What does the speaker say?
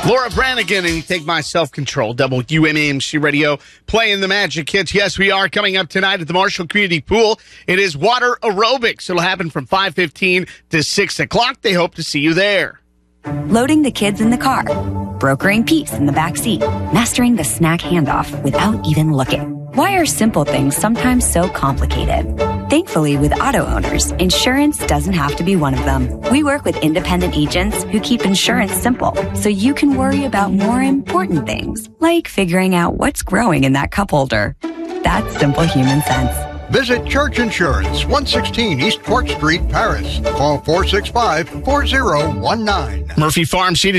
Laura Branigan and Take My Self-Control, WMAMC Radio, playing the Magic Hits. Yes, we are coming up tonight at the Marshall Community Pool. It is water aerobics. It'll happen from 5:15 to 6 o'clock. They hope to see you there. Loading the kids in the car, brokering peace in the back seat, mastering the snack handoff without even looking. Why are simple things sometimes so complicated? Thankfully, with auto owners, insurance doesn't have to be one of them. We work with independent agents who keep insurance simple, so you can worry about more important things, like figuring out what's growing in that cup holder. That's simple human sense. Visit Church Insurance, 116 East Court Street, Paris. Call 465-4019. Murphy Farm Seed